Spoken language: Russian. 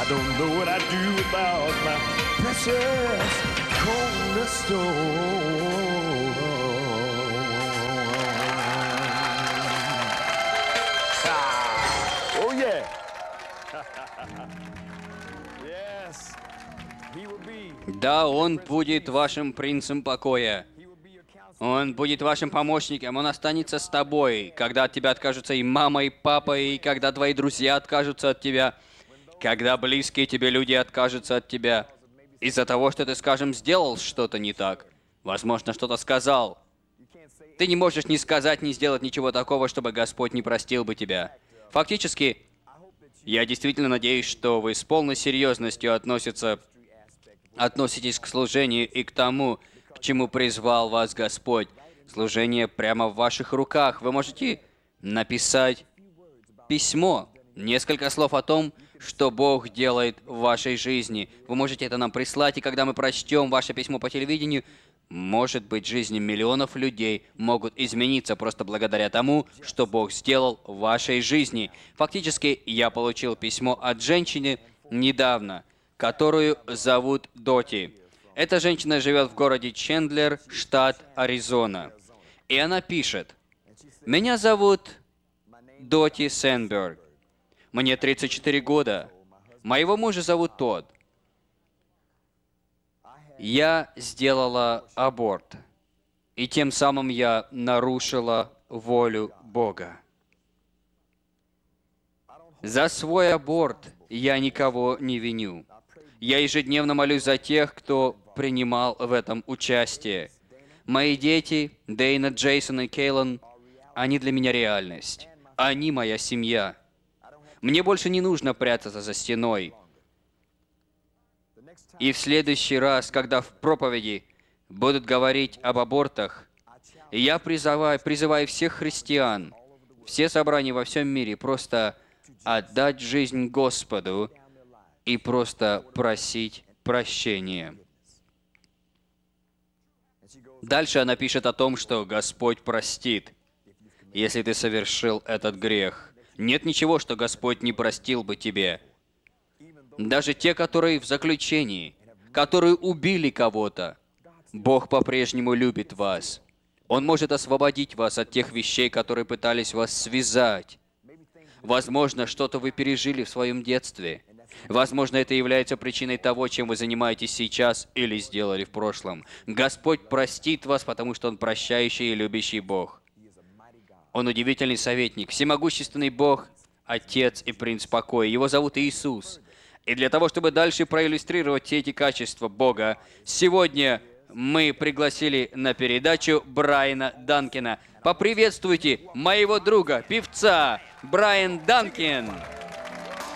don't know what I'd do without my precious cornerstone. Oh yeah. Yes. He will be. Да, Он будет вашим принцем покоя. He will be your counselor. Он будет вашим помощником, Он останется с тобой, когда от тебя откажутся и мама, и папа, и когда твои друзья откажутся от тебя, когда близкие тебе люди откажутся от тебя из-за того, что ты, скажем, сделал что-то не так, возможно, что-то сказал. Ты не можешь ни сказать, ни сделать ничего такого, чтобы Господь не простил бы тебя. Фактически, я действительно надеюсь, что вы с полной серьезностью относитесь к служению и к тому, к чему призвал вас Господь. Служение прямо в ваших руках. Вы можете написать письмо, несколько слов о том, что Бог делает в вашей жизни. Вы можете это нам прислать, и когда мы прочтем ваше письмо по телевидению, может быть, жизни миллионов людей могут измениться просто благодаря тому, что Бог сделал в вашей жизни. Фактически, я получил письмо от женщины недавно, которую зовут Доти. Эта женщина живет в городе Чендлер, штат Аризона. И она пишет: «Меня зовут Доти Сенберг. Мне 34 года. Моего мужа зовут Тодд. Я сделала аборт, и тем самым я нарушила волю Бога. За свой аборт я никого не виню. Я ежедневно молюсь за тех, кто принимал в этом участие. Мои дети, Дейна, Джейсон и Кейлан, они для меня реальность. Они моя семья. Мне больше не нужно прятаться за стеной. И в следующий раз, когда в проповеди будут говорить об абортах, я призываю всех христиан, все собрания во всем мире просто отдать жизнь Господу и просто просить прощения». Дальше она пишет о том, что Господь простит, если ты совершил этот грех. Нет ничего, что Господь не простил бы тебе. Даже те, которые в заключении, которые убили кого-то, Бог по-прежнему любит вас. Он может освободить вас от тех вещей, которые пытались вас связать. Возможно, что-то вы пережили в своем детстве. Возможно, это является причиной того, чем вы занимаетесь сейчас или сделали в прошлом. Господь простит вас, потому что Он прощающий и любящий Бог. Он удивительный советник, всемогущественный Бог, Отец и Принц покоя. Его зовут Иисус. И для того, чтобы дальше проиллюстрировать все эти качества Бога, сегодня мы пригласили на передачу Брайана Данкина. Поприветствуйте моего друга, певца Брайан Данкин.